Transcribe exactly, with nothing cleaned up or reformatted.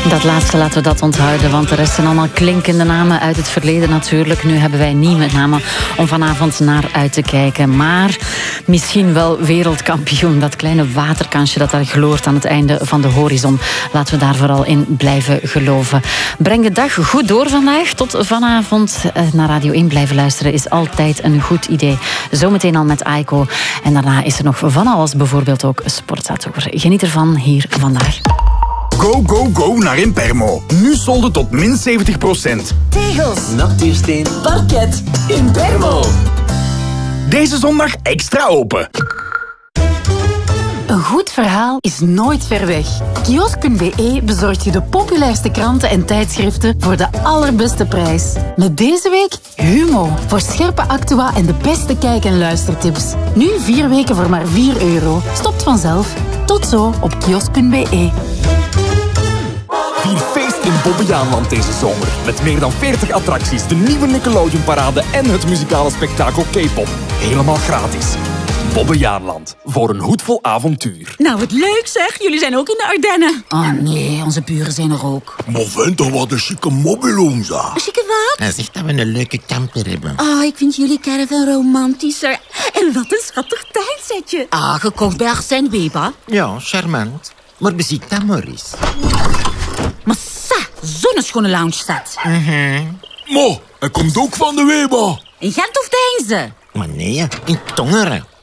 Dat laatste laten we dat onthouden, want de rest zijn allemaal klinkende namen uit het verleden natuurlijk. Nu hebben wij nieuwe namen om vanavond naar uit te kijken. Maar misschien wel wereldkampioen, dat kleine waterkansje dat daar gloort aan het einde van de horizon. Laten we daar vooral in blijven geloven. Breng de dag goed door vandaag. Tot vanavond naar Radio één blijven luisteren is altijd een goed idee. Zometeen al met Aiko. En daarna is er nog van alles, bijvoorbeeld ook Sportzator. Geniet ervan hier vandaag. Go, go, go naar Impermo. Nu solden tot min zeventig procent. Tegels, natuursteen, parket, Impermo. Deze zondag extra open. Een goed verhaal is nooit ver weg. Kiosk punt be bezorgt je de populairste kranten en tijdschriften voor de allerbeste prijs. Met deze week Humo, voor scherpe actua en de beste kijk- en luistertips. Nu vier weken voor maar vier euro. Stopt vanzelf. Tot zo op kiosk punt be. Vier feest in Bobbejaanland deze zomer. Met meer dan veertig attracties, de nieuwe Nickelodeon-parade en het muzikale spektakel K-pop. Helemaal gratis. Bobbejaanland, voor een hoedvol avontuur. Nou, wat leuk zeg. Jullie zijn ook in de Ardennen. Oh nee, onze buren zijn er ook. Maar vind toch wat een chique mobilhome, zeg. Een chique wat? Hij zegt dat we een leuke camper hebben. Oh, ik vind jullie caravan romantischer. En wat een schattig tuinzetje. Ah, gekocht bij Arsène Weber. Ja, charmant. Maar beziek dat, Maurice. Massa, zo'n schone lounge staat. Mm-hmm. Mo, hij komt ook van de Weber. In Gent of Deinze? Maar nee, in Tongeren.